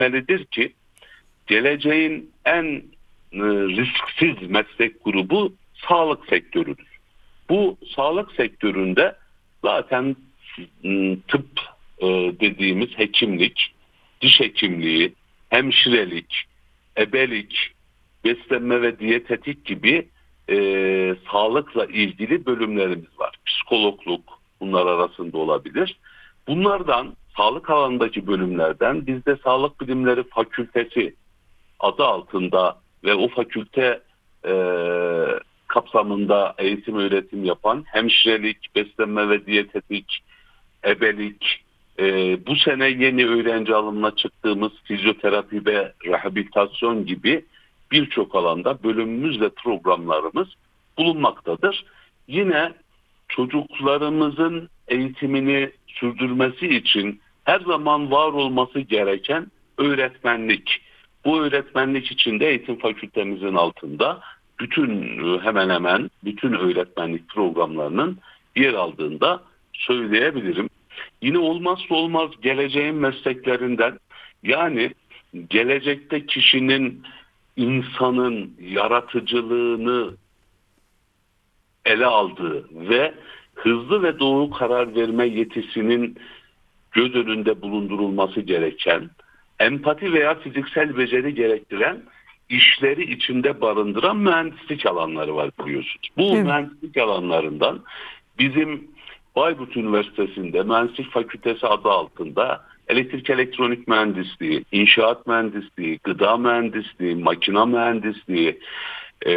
Bilmelidir ki geleceğin en risksiz meslek grubu sağlık sektörüdür. Bu sağlık sektöründe zaten tıp dediğimiz hekimlik, diş hekimliği, hemşirelik, ebelik, beslenme ve diyetetik gibi sağlıkla ilgili bölümlerimiz var. Psikologluk bunlar arasında olabilir. Bunlardan, sağlık alanındaki bölümlerden bizde Sağlık Bilimleri Fakültesi adı altında ve o fakülte e, kapsamında eğitim öğretim yapan hemşirelik, beslenme ve diyetetik, ebelik, bu sene yeni öğrenci alımına çıktığımız fizyoterapi ve rehabilitasyon gibi birçok alanda bölümümüz ve programlarımız bulunmaktadır. Yine çocuklarımızın eğitimini sürdürmesi için her zaman var olması gereken öğretmenlik. Bu öğretmenlik için de eğitim fakültemizin altında hemen hemen bütün öğretmenlik programlarının yer aldığında söyleyebilirim. Yine olmazsa olmaz geleceğin mesleklerinden, yani gelecekte kişinin, insanın yaratıcılığını ele aldığı ve hızlı ve doğru karar verme yetisinin göz önünde bulundurulması gereken, empati veya fiziksel beceri gerektiren işleri içinde barındıran mühendislik alanları var biliyorsunuz. Bu Evet. mühendislik alanlarından bizim Bayburt Üniversitesi'nde Mühendislik Fakültesi adı altında elektrik elektronik mühendisliği, inşaat mühendisliği, gıda mühendisliği, makina mühendisliği, e,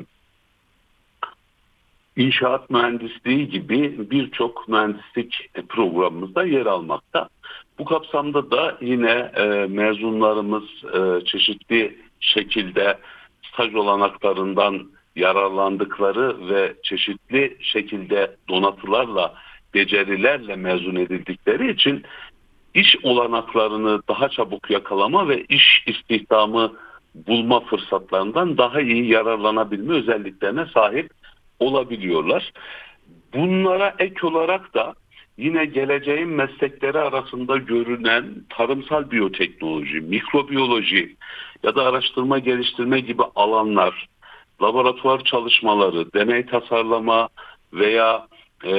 İnşaat mühendisliği gibi birçok mühendislik programımızda yer almakta. Bu kapsamda da yine mezunlarımız çeşitli şekilde staj olanaklarından yararlandıkları ve çeşitli şekilde donatılarla, becerilerle mezun edildikleri için iş olanaklarını daha çabuk yakalama ve iş istihdamı bulma fırsatlarından daha iyi yararlanabilme özelliklerine sahip olabiliyorlar. Bunlara ek olarak da yine geleceğin meslekleri arasında görünen tarımsal biyoteknoloji, mikrobiyoloji ya da araştırma geliştirme gibi alanlar, laboratuvar çalışmaları, deney tasarlama veya e,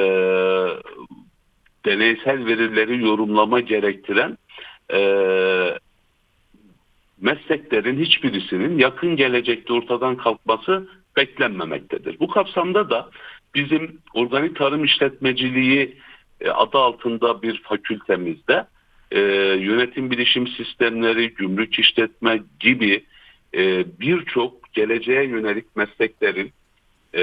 deneysel verileri yorumlama gerektiren e, mesleklerin hiçbirisinin yakın gelecekte ortadan kalkması beklenmemektedir. Bu kapsamda da bizim organik tarım işletmeciliği adı altında bir fakültemizde yönetim bilişim sistemleri, gümrük işletme gibi birçok geleceğe yönelik mesleklerin e,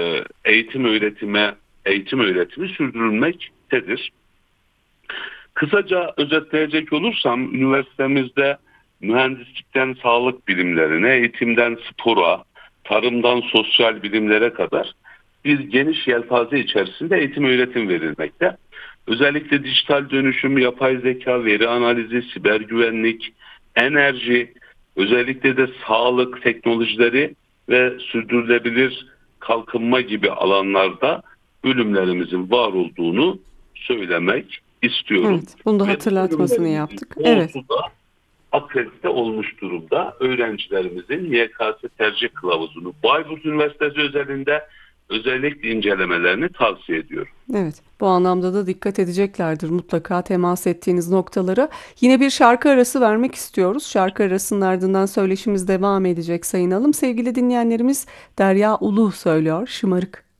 eğitim öğretimi sürdürülmektedir. Kısaca özetleyecek olursam üniversitemizde mühendislikten sağlık bilimlerine, eğitimden spora, tarımdan sosyal bilimlere kadar bir geniş yelpaze içerisinde eğitim öğretim verilmekte. Özellikle dijital dönüşüm, yapay zeka, veri analizi, siber güvenlik, enerji, özellikle de sağlık teknolojileri ve sürdürülebilir kalkınma gibi alanlarda bölümlerimizin var olduğunu söylemek istiyorum. Evet. Bunu da Ve bu hatırlatmasını bölümlerimizin yaptık. Evet. çoğusu da akredite olmuş durumda. Öğrencilerimizin YKS tercih kılavuzunu Bayburt Üniversitesi özelinde özellikle incelemelerini tavsiye ediyorum. Evet. Bu anlamda da dikkat edeceklerdir mutlaka temas ettiğiniz noktalara. Yine bir şarkı arası vermek istiyoruz. Şarkı arasının ardından söyleşimiz devam edecek Sayın Alım. Sevgili dinleyenlerimiz Derya Ulu söylüyor. Şımarık.